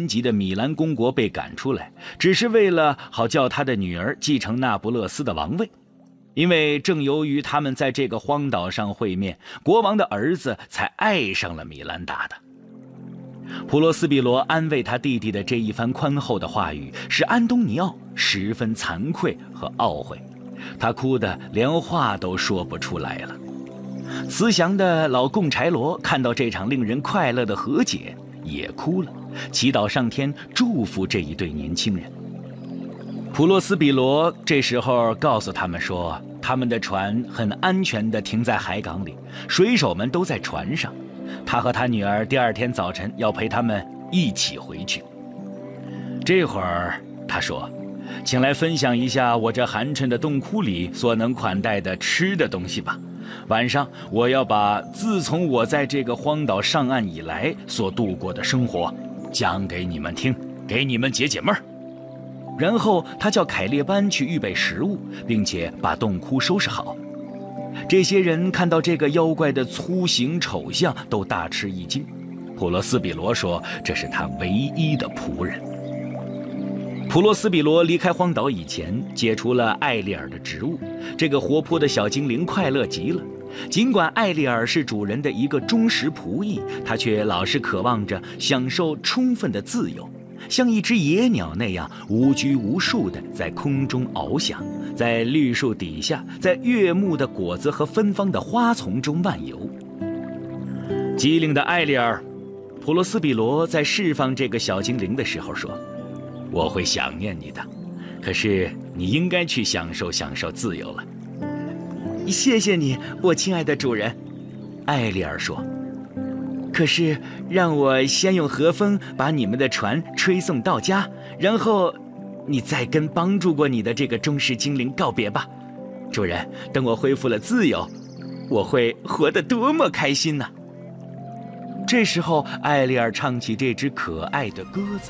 贫瘠的米兰公国被赶出来，只是为了好叫他的女儿继承那不勒斯的王位。因为正由于他们在这个荒岛上会面，国王的儿子才爱上了米兰达的。普罗斯比罗安慰他弟弟的这一番宽厚的话语，使安东尼奥十分惭愧和懊悔，他哭得连话都说不出来了。慈祥的老贡柴罗看到这场令人快乐的和解，也哭了，祈祷上天祝福这一对年轻人。普罗斯比罗这时候告诉他们说，他们的船很安全地停在海港里，水手们都在船上。他和他女儿第二天早晨要陪他们一起回去。这会儿他说，请来分享一下我这寒碜的洞窟里所能款待的吃的东西吧。晚上我要把自从我在这个荒岛上岸以来所度过的生活讲给你们听，给你们解解闷儿。然后他叫凯列班去预备食物，并且把洞窟收拾好。这些人看到这个妖怪的粗形丑相，都大吃一惊。普罗斯比罗说，这是他唯一的仆人。普罗斯比罗离开荒岛以前，解除了艾丽尔的职务。这个活泼的小精灵快乐极了。尽管艾丽尔是主人的一个忠实仆役，他却老是渴望着享受充分的自由，像一只野鸟那样无拘无束地在空中翱翔，在绿树底下，在悦目的果子和芬芳的花丛中漫游。机灵的艾丽尔，普罗斯比罗在释放这个小精灵的时候说，我会想念你的，可是你应该去享受享受自由了。谢谢你，我亲爱的主人，艾丽尔说。可是让我先用和风把你们的船吹送到家，然后你再跟帮助过你的这个忠实精灵告别吧。主人，等我恢复了自由，我会活得多么开心呢！这时候艾丽尔唱起这支可爱的鸽子。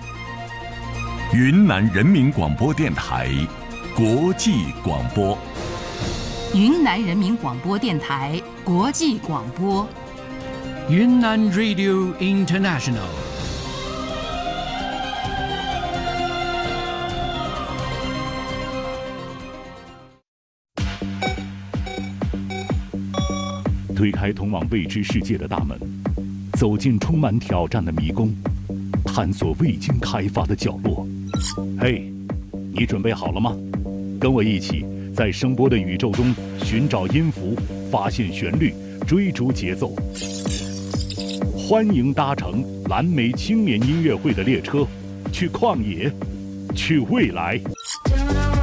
云南人民广播电台国际广播。 云南人民广播电台国际广播。 云南 Radio International。 推开通往未知世界的大门，走进充满挑战的迷宫，探索未经开发的角落。嘿，你准备好了吗？跟我一起在声波的宇宙中寻找音符，发现旋律，追逐节奏。欢迎搭乘蓝莓青年音乐会的列车，去旷野，去未来。